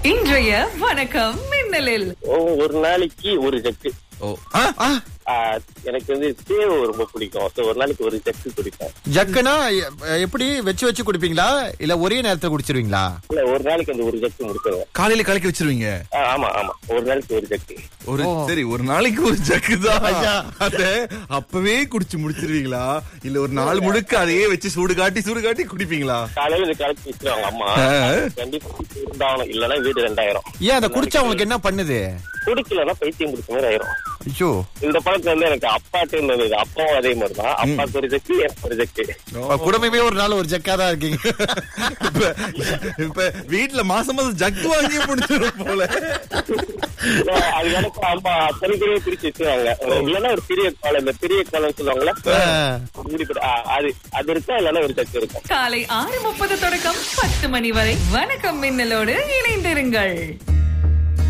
இன்றைய வணக்கம் மின்னலில் ஒரு நாளைக்கு ஒரு ஜக்கு. ஓ எனக்கு தேவை ரொம்ப பிடிக்கும். So, ஒரு நாளைக்கு ஒரு ஜக்கு குடிப்பேன். ஜக்குனா எப்படி வச்சு குடிப்பீங்களா இல்ல ஒரே நேரத்துல குடிச்சிருவீங்களா? இல்ல, ஒரு நாளைக்கு அந்த ஒரு ஜக்கு முடிச்சிருவேன். காலையில கலக்கி வச்சிருவீங்க? ஆமா ஆமா, ஒரு நாளைக்கு ஒரு ஜக்கு. சரி, ஒரு நாளைக்கு ஒரு ஜக்கு தான். அத அப்பவே குடிச்சு முடிச்சிருவீங்களா இல்ல ஒரு நாள் முழுக்க அதையே வச்சு சூடு காட்டி குடிப்பீங்களா? காலையில இது கலக்கி வச்சிருவாங்க அம்மா. கண்டிப்பா இருந்தாகணும், இல்லன்னா வீடு 2000. ஏன் அதை குடிச்சா உங்களுக்கு என்ன பண்ணுது? குடிக்கலன்னா பைத்தியம் குடிச்ச மாதிரி ஆயிரும். ஐயோ, இந்த பழக்கம் எனக்கு அப்பாட்டு இருந்தது. அப்பாவும் அதே மாதிரிதான். அப்பாக்கு ஒரு ஜக்கு, எனக்கு ஒரு ஜக்கு. குடும்பமே ஒரு நாள் ஒரு ஜக்கா தான் இருக்கீங்க. இப்ப வீட்டுல மாசம் ஜக்கு வாங்கி முடிச்சிடும் போல. அது எனக்கு அம்மா தனித்தனியே பிரிச்சு வச்சுருவாங்க. இல்லன்னா ஒரு பெரிய காலம், இந்த பெரிய காலம் சொல்லுவாங்கல்ல, அது இருக்கா, இல்லன்னா ஒரு ஜக்கு இருக்கும். காலை 6:30 தொடக்கம் 10 மணி வரை வணக்கம் மின்னலோடு இணைந்திருங்கள்.